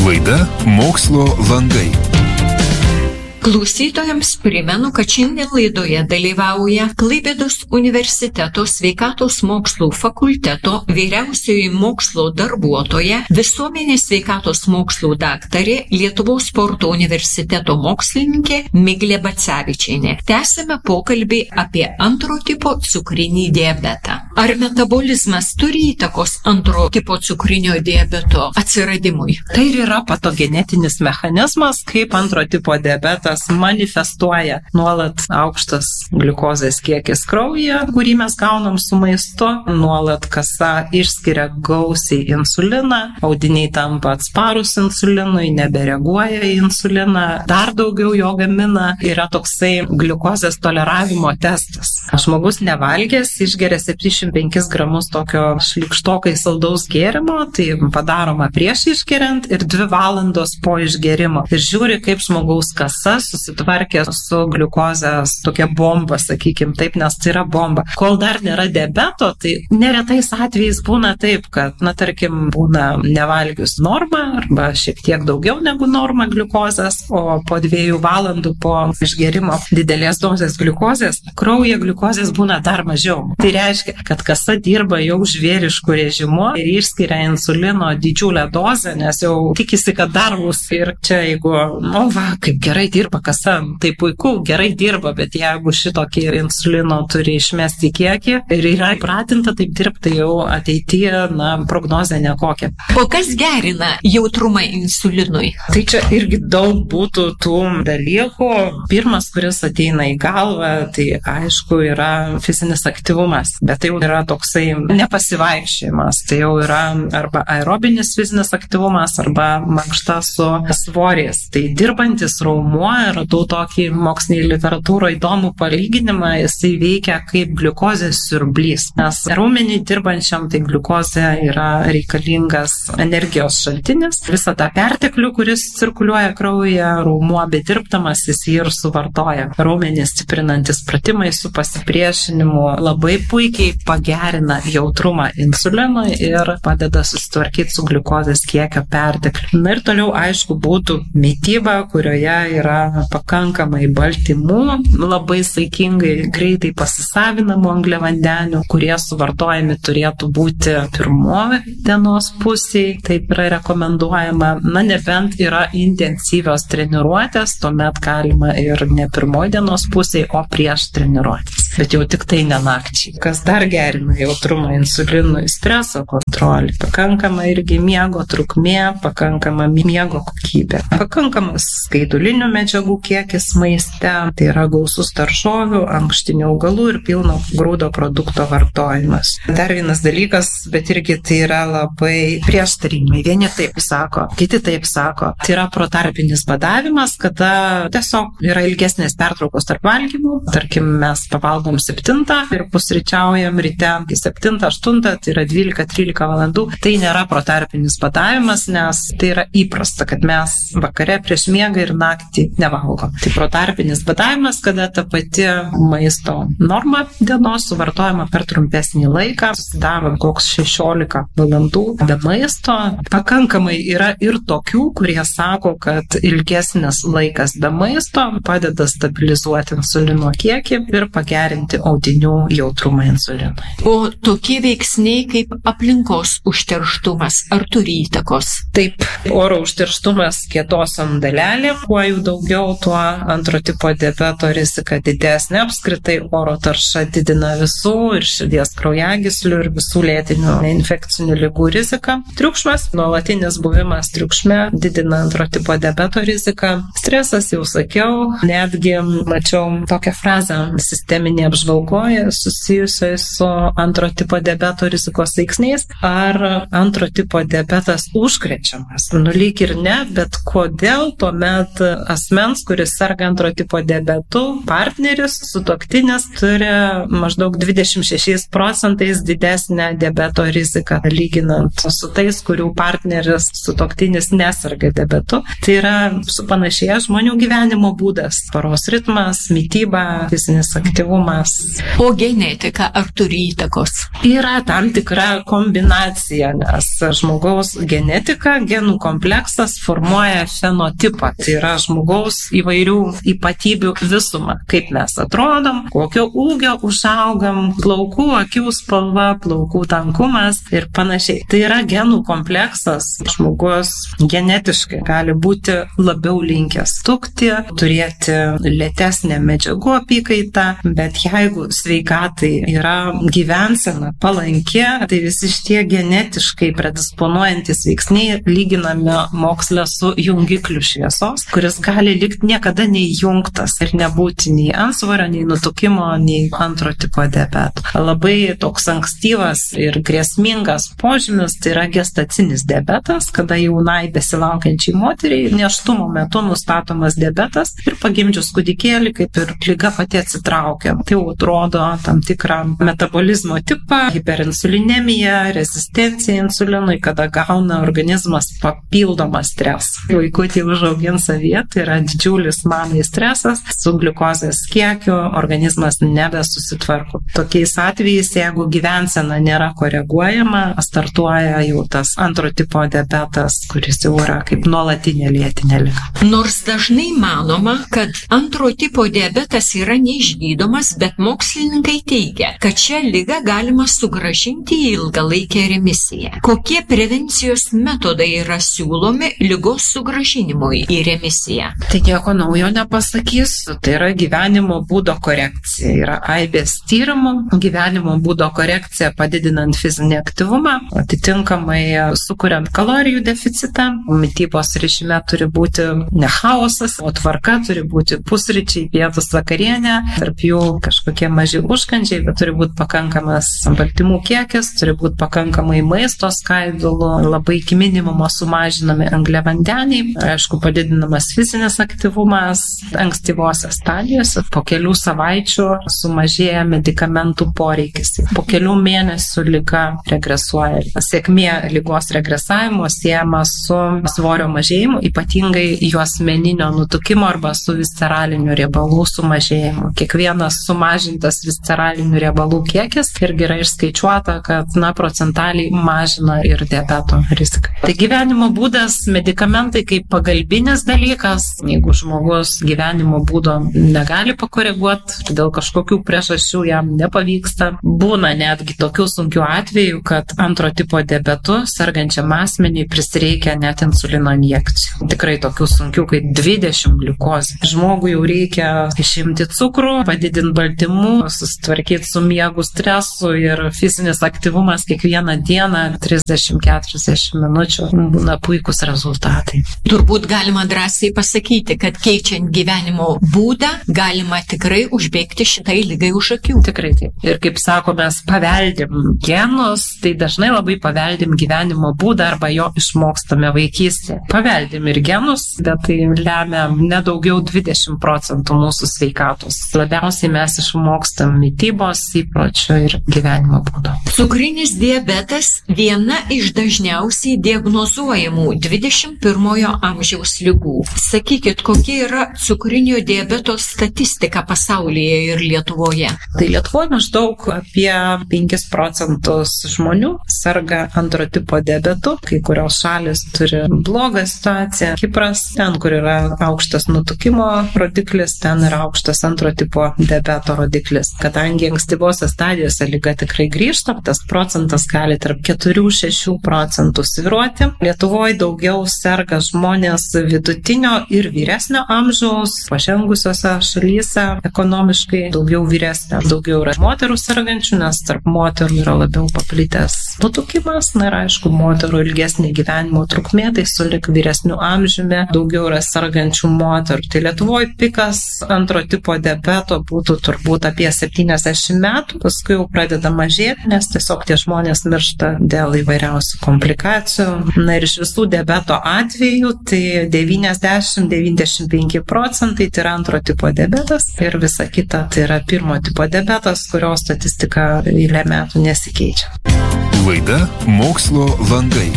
Laida Mokslo landai. Klausytojams primenu, kad šiandien laidoje dalyvauja Klaipėdos universiteto sveikatos mokslų fakulteto vyriausioji mokslo darbuotoja, visuomenės sveikatos mokslų daktarė, Lietuvos sporto universiteto mokslininkė Miglė Bacevičienė. Tęsime pokalbį apie antro tipo cukrinį diabetą. Ar metabolizmas turi įtakos antro tipo cukrinio diabeto atsiradimui? Tai yra patogenetinis mechanizmas, kaip antro tipo diabetas manifestuoja nuolat aukštas gliukozės kiekis kraujyje, kurį mes gaunam su maistu, nuolat kasa išskiria gausiai insuliną, audiniai tampa atsparus insulinui, nebereaguoja į insuliną, dar daugiau jo gamina, yra toksai gliukozės toleravimo testas. Žmogus nevalgęs išgeria 75 gramus tokio šlikštokai saldaus gėrimo, tai padaroma prieš išgeriant ir 2 valandos po išgerimo. Ir žiūri, kaip žmogaus kasa susitvarkė su gliukozės tokia bomba, sakykim taip, nes tai yra bomba. Kol dar nėra diabeto, tai neretais atvejais būna taip, kad, tarkim, būna nevalgius normą arba šiek tiek daugiau negu norma gliukozės, o po 2 valandų po išgerimo didelės dozės gliukozės, kraujyje gliukozės būna dar mažiau. Tai reiškia, kad kasa dirba jau žvėrišku režimu ir išskiria insulino didžiulę dozę, nes jau tikisi, kad dar bus. Ir čia jeigu, kaip gerai dirba kasa, tai puiku, gerai dirba, bet jeigu šitokį insulino turi išmesti kiekį ir yra įpratinta taip dirbti, jau ateityje, prognozė nekokia. O kas gerina jautrumą insulinui? Tai čia irgi daug būtų tų dalykų. Pirmas, kuris ateina į galvą, tai aišku yra fizinis aktyvumas, bet tai jau yra toksai nepasivaikščiojimas, tai jau yra arba aerobinis fizinis aktyvumas, arba mankšta su svoriais. Tai dirbantis raumuo, radau tokį mokslinį literatūroje įdomų palyginimą, jisai veikia kaip gliukozės siurblys, nes raumenį dirbančiam tai gliukozė yra reikalingas energijos šaltinis. Visą tą perteklių, kuris cirkuliuoja kraujyje, raumuo bedirbdamas jis jį ir suvartoja. Raumenį stiprinantis pratimai su pasipriešinimu labai puikiai pagerina jautrumą insulinui ir padeda susitvarkyti su gliukozės kiekio pertekliu. Ir toliau aišku būtų mityba, kurioje yra pakankamai baltymų, labai saikingai, greitai pasisavinamų angliavandenių, kurie suvartojami turėtų būti pirmoji dienos pusėje, taip yra rekomenduojama, nebent yra intensyvios treniruotės, tuomet galima ir ne pirmoji dienos pusėje, o prieš treniruotės, bet jau tik tai ne nakčiai. Kas dar gerina jautrumą insulinui? Streso kontrolė, pakankama irgi miego trukmė, pakankama miego kokybė, pakankamas skaidulinių medžiagų kiekis maiste, tai yra gausus daržovių, ankštinių augalų ir pilno grūdo produkto vartojimas. Dar vienas dalykas, bet irgi tai yra labai prieštarimai. Vieni taip sako, kiti taip sako. Tai yra protarpinis badavimas, kada tiesiog yra ilgesnės pertraukos tarp valgymų. Tarkim, mes pavalgom 7 ir pusryčiaujam ryte iki 7-8, tai yra 12-13 valandų. Tai nėra protarpinis badavimas, nes tai yra įprasta, kad mes vakare prieš miegą ir naktį nevalgom. Tai protarpinis badavimas, kada ta pati maisto norma dienos suvartojama per trumpesnį laiką, susidaro koks 16 valandų be maisto. Pakankamai yra ir tokių, kurie sako, kad ilgesnis laikas be maisto padeda stabilizuoti insulino kiekį ir pagerinti audinių jautrumą insulinui. O tokie veiksniai kaip aplinkos užterštumas, ar turi įtakos? Taip, oro užterštumas kietosiom dalelėm, kuo jų daugiau, tuo antro tipo diabeto rizika didesnė. Apskritai oro tarša didina visų ir širdies kraujagyslių ir visų lėtinių infekcinių ligų riziką. Triukšmas, nuolatinis buvimas triukšme didina antro tipo diabeto riziką. Stresas, jau sakiau, netgi mačiau tokią frazę sisteminė apžvalgoje susijusioje su antro tipo diabeto rizikos veiksniais. Ar antro tipo diabetas užkrečiamas? Lyg ir ne, bet kodėl tuomet asmens, kuris serga antro tipo diabetu, partneris, sutuoktinis, turi maždaug 26% didesnę diabeto riziką, lyginant su tais, kurių partneris, sutuoktinis neserga diabetu. Tai yra supanašėjęs žmonių gyvenimo būdas, paros ritmas, mityba, fizinis aktyvumas. O genetika ar turi įtakos? Yra tam tikra kombinacija, nes žmogaus genetika genų kompleksas formuoja fenotipą, tai yra žmogaus įvairių ypatybių visumą, kaip mes atrodom, kokio ūgio užaugam, plaukų, akių spalva, plaukų tankumas ir panašiai. Tai yra genų kompleksas. Žmogus genetiškai gali būti labiau linkęs tukti, turėti lėtesnę medžiagų apykaitą, bet jeigu sveikatai yra gyvensena palanki, tai visi šitie genetiškai predisponuojantis veiksniai lyginami moksle su jungikliu šviesos, kuris gali likti niekada neįjungtas ir nebūti nei antsvorio, nei nutukimo, nei antro tipo diabeto. Labai toks ankstyvas ir grėsmingas požymis tai yra gestacinis diabetas, kada jaunai besilaukiančiai moteriai nėštumo metu nustatomas diabetas ir pagimdžius kūdikėlį kaip ir liga pati atsitraukia. Tai rodo tam tikrą metabolizmo tipą, hiperinsulinemija, rezistencija insulinui, kada gauna organizmas papildomą stresą. Vaikutį užaugins savyje, tai yra didžiulis mamai stresas, su gliukozės kiekiu organizmas nebesusitvarko. Tokiais atvejais, jeigu gyvensena nėra koreguojama, startuoja jau tas antro tipo diabetas, kuris jau yra kaip nuolatinė lėtinė liga. Nors dažnai manoma, kad antro tipo diabetas yra neišgydomas, bet mokslininkai teigia, kad šią ligą galima sugrąžinti į ilgalaikę remisiją. Kokie prevencijos metodai yra siūlomi ligos sugrąžinimui į remisiją? Tai nieko naujo nepasakysiu. Tai yra gyvenimo būdo korekcija. Yra aibės tyrimų, gyvenimo būdo korekcija padidinant fizinį aktyvumą, atitinkamai sukuriant kalorijų deficitą. Mitybos režime turi būti ne chaosas, o tvarka, turi būti pusryčiai, pietus, vakarienė, tarp jų kažkokie maži užkandžiai, bet turi būti pakankamas baltymų kiekis, turi būti pakankamai maisto skaidulų, labai iki minimumo sumažinami angliavandeniai, aišku, padidinamas fizinis aktyvumas ankstyvosios stadijose, po kelių savaičių sumažėja medikamentų poreikis, po kelių mėnesių liga regresuoja. Sėkmė ligos regresavimo siejama su svorio mažėjimu, ypatingai juosmeninio nutukimo arba su visceraliniu riebalų sumažėjimu. Kiekvienas sumažintas visceralinių riebalų kiekis irgi yra išskaičiuota, kad procentaliai mažina ir diabeto riziką. Tai gyvenimo būdas, medikamentai kaip pagalbinis dalykas, jeigu žmogus gyvenimo būdo negali pakoreguoti, dėl kažkokių priežasčių jam nepavyksta, būna netgi tokių sunkių atvejų, kad antro tipo diabetu sergančiam asmeniui prisireikia net insulino injekcijų. Tikrai tokių sunkių kaip 20 gliukozė. Žmogui jau reikia išimti cukrų, padidinti baltymų, susitvarkyti su miegu, stresu ir fizinis aktyvumas kiekvieną dieną 30-40 minučių būna puikus rezultatai. Turbūt galima drąsiai pasakyti, kad keičiant gyvenimo būdą galima tikrai užbėgti šitai ligai už akių. Tikrai taip. Ir kaip sako, mes paveldim genus, tai dažnai labai paveldim gyvenimo būdą arba jo išmokstame vaikystėje. Paveldim ir genus, bet tai lemia nedaugiau 20% mūsų sveikatos. Labiausiai mes išmokstam mitybos įpročio ir gyvenimo būdo. Cukrinis diabetas viena iš dažniausiai diagnozuojamų 21 amžiaus ligų. Sakykit, kokia yra cukrinio diabeto statistika pasaulyje ir Lietuvoje? Tai Lietuvoje maždaug apie 5% žmonių serga antro tipo diabetu. Kai kurios šalis turi blogą situaciją. Kipras, ten, kur yra aukštas nutukimo rodiklis, ten yra aukštas antro tipo diabeto rodiklis. Kadangi ankstyvose stadijose liga tikrai grįžta, tas procentas gali tarp 4-6% svyruoti. Lietuvoje daugiau serga žmonės vidutinio ir vyresnio amžiaus, pažengusiose šalyse ekonomiškai daugiau vyresnio. Daugiau yra moterų sergančių, nes tarp moterų yra labiau paplitęs nutukimas. Na ir aišku, moterų ilgesnė gyvenimo trukmė, tai sulig vyresniu amžiumi daugiau yra sergančių moterų. Tai Lietuvoje pikas antro tipo diabeto būtų turbūt apie 70 metų, paskui jau pradeda mažėti, nes tiesiog tie žmonės miršta dėl įvairiausių komplikacijų. Na ir iš visų diabeto atvejų, tai 90-95% tai yra antro tipo diabetas ir visa kita tai yra pirmo tipo diabetas, kurio statistika eilę metų nesikeičia. Laida Mokslo langai.